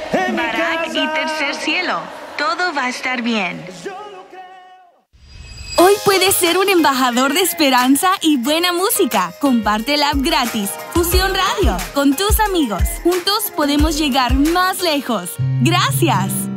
Barak y Tercer Cielo. Todo va a estar bien. Hoy puedes ser un embajador de esperanza y buena música. Comparte la app gratis, Fusión Radio, con tus amigos. Juntos podemos llegar más lejos. ¡Gracias!